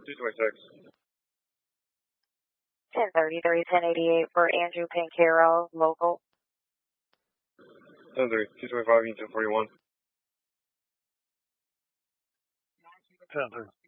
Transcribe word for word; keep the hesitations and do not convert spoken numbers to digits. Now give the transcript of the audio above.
two twenty-six. ten thirty-three, ten eighty-eight for Andrew Pancaro, local. ten three, two twenty-five, Unit ten forty-one. ten three.